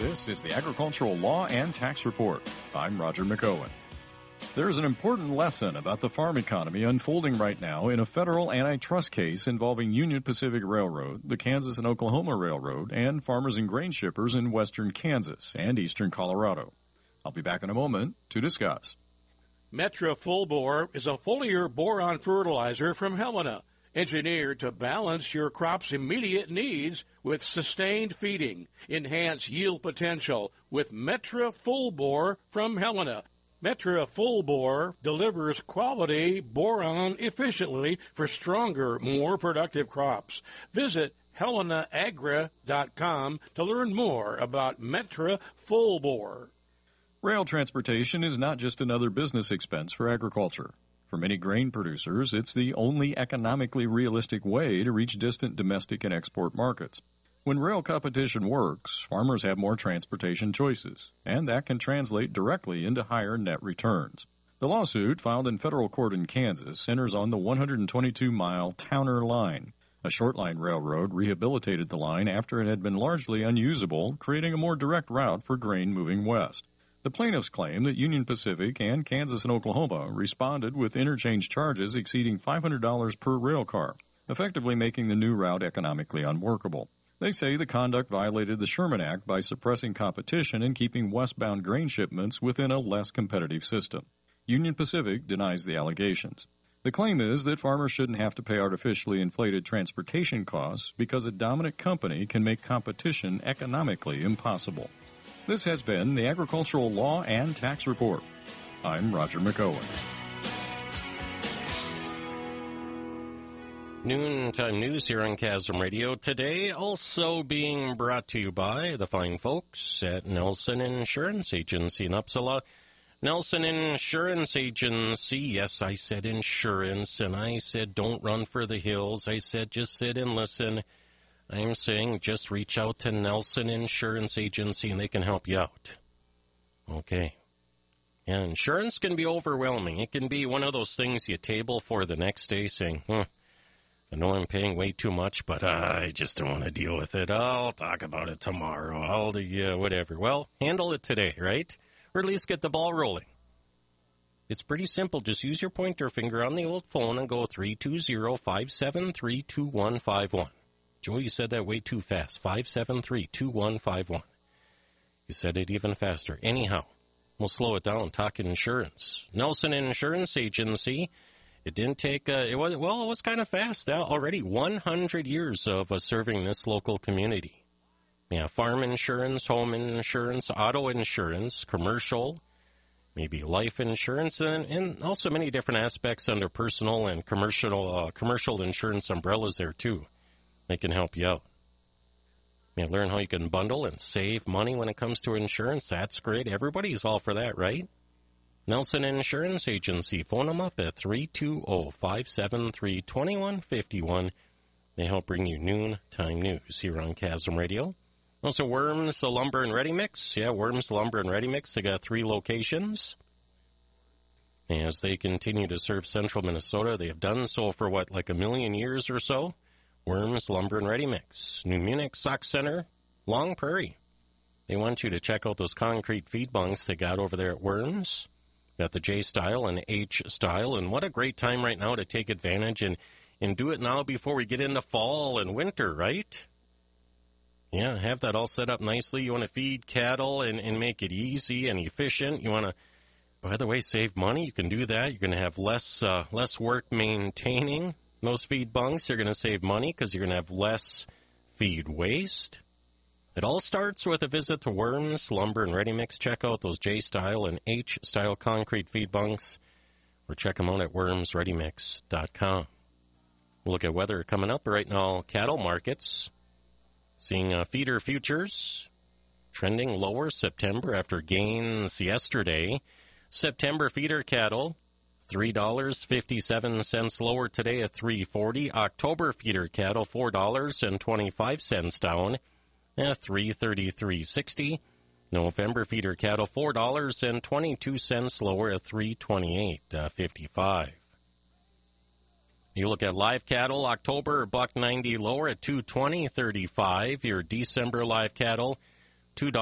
This is the Agricultural Law and Tax Report. I'm Roger McOwen. There is an important lesson about the farm economy unfolding right now in a federal antitrust case involving Union Pacific Railroad, the Kansas and Oklahoma Railroad, and farmers and grain shippers in western Kansas and eastern Colorado. I'll be back in a moment to discuss. Metra Full Bore is a foliar boron fertilizer from Helena, engineered to balance your crop's immediate needs with sustained feeding. Enhance yield potential with Metra Full Bore from Helena. Metra Full Bore delivers quality boron efficiently for stronger, more productive crops. Visit HelenaAgra.com to learn more about Metra Full Bore. Rail transportation is not just another business expense for agriculture. For many grain producers, it's the only economically realistic way to reach distant domestic and export markets. When rail competition works, farmers have more transportation choices, and that can translate directly into higher net returns. The lawsuit, filed in federal court in Kansas, centers on the 122-mile Towner Line. A short-line railroad rehabilitated the line after it had been largely unusable, creating a more direct route for grain moving west. The plaintiffs claim that Union Pacific and Kansas and Oklahoma responded with interchange charges exceeding $500 per rail car, effectively making the new route economically unworkable. They say the conduct violated the Sherman Act by suppressing competition and keeping westbound grain shipments within a less competitive system. Union Pacific denies the allegations. The claim is that farmers shouldn't have to pay artificially inflated transportation costs because a dominant company can make competition economically impossible. This has been the Agricultural Law and Tax Report. I'm Roger McOwen. Noontime news here on Chasm Radio. Today also being brought to you by the fine folks at Nelson Insurance Agency in Uppsala. Nelson Insurance Agency, yes, I said insurance, and I said don't run for the hills. I said just sit and listen. I'm saying just reach out to Nelson Insurance Agency and they can help you out. Okay. And insurance can be overwhelming. It can be one of those things you table for the next day saying, I know I'm paying way too much, but I just don't want to deal with it. I'll talk about it tomorrow. I'll do whatever. Well, handle it today, right? Or at least get the ball rolling. It's pretty simple. Just use your pointer finger on the old phone and go 320-573-2151. Joe, you said that way too fast. 573-2151. You said it even faster. Anyhow, we'll slow it down. Talking insurance. Nelson Insurance Agency. It didn't take, it was kind of fast. Already 100 years of serving this local community. Yeah, farm insurance, home insurance, auto insurance, commercial, maybe life insurance, and also many different aspects under personal and commercial insurance umbrellas there too. They can help you out. Learn how you can bundle and save money when it comes to insurance. That's great. Everybody's all for that, right? Nelson Insurance Agency. Phone them up at 320-573-2151. They help bring you noontime news here on Chasm Radio. Also, Worms, the Lumber and Ready Mix. Yeah, Worms, the Lumber and Ready Mix. They got 3 locations. As they continue to serve central Minnesota, they have done so for, like a million years or so. Worms, Lumber and Ready Mix. New Munich, Sauk Center, Long Prairie. They want you to check out those concrete feed bunks they got over there at Worms. Got the J-style and H-style, and what a great time right now to take advantage and do it now before we get into fall and winter, right? Yeah, have that all set up nicely. You want to feed cattle and make it easy and efficient. You want to, by the way, save money. You can do that. You're going to have less work maintaining those feed bunks. You're going to save money because you're going to have less feed waste. It all starts with a visit to Worms, Lumber and Ready Mix. Check out those J-style and H-style concrete feed bunks, or check them out at wormsreadymix.com. We'll look at weather coming up right now. Cattle markets, seeing feeder futures trending lower September after gains yesterday. September feeder cattle, $3.57 lower today at $3.40. October feeder cattle, $4.25 down at $3.33.60. November feeder cattle, $4.22 lower at $3.28.55. You look at live cattle, October $1.90 lower at $220.35. Your December live cattle,